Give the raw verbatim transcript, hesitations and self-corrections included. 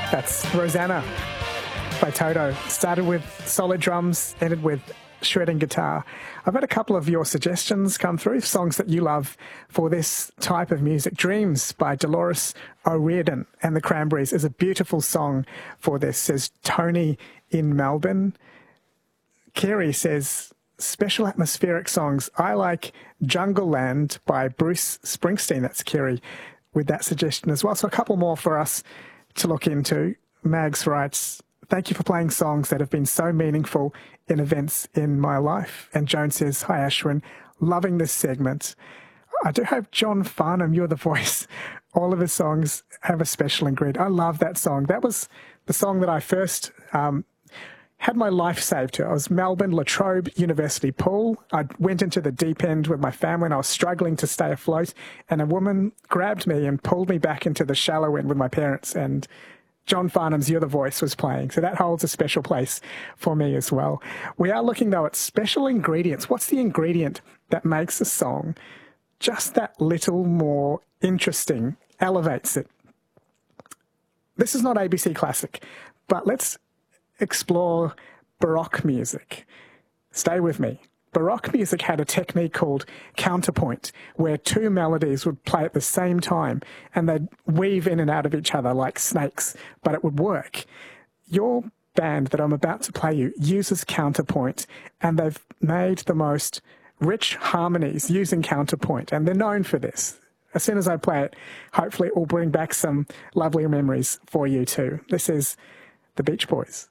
That's Rosanna by Toto. Started with solid drums, ended with shredding guitar. I've had a couple of your suggestions come through, songs that you love for this type of music. Dreams by Dolores O'Riordan and the Cranberries is a beautiful song for this, says Tony in Melbourne. Kerry says, special atmospheric songs. I like Jungle Land by Bruce Springsteen. That's Kerry with that suggestion as well. So a couple more for us to look into. Mags writes, thank you for playing songs that have been so meaningful in events in my life. And Joan says, hi Ashwin, loving this segment. I do hope John Farnham, you're the voice. All of his songs have a special ingredient. I love that song. That was the song that I first um, had my life saved to. I was Melbourne Latrobe University pool. I went into the deep end with my family and I was struggling to stay afloat. And a woman grabbed me and pulled me back into the shallow end with my parents. And John Farnham's You're the Voice was playing. So that holds a special place for me as well. We are looking, though, at special ingredients. What's the ingredient that makes a song just that little more interesting, elevates it? This is not A B C Classic, but let's explore Baroque music. Stay with me. Baroque music had a technique called counterpoint, where two melodies would play at the same time and they'd weave in and out of each other like snakes, but it would work. Your band that I'm about to play you uses counterpoint, and they've made the most rich harmonies using counterpoint, and they're known for this. As soon as I play it, hopefully it will bring back some lovely memories for you too. This is the Beach Boys.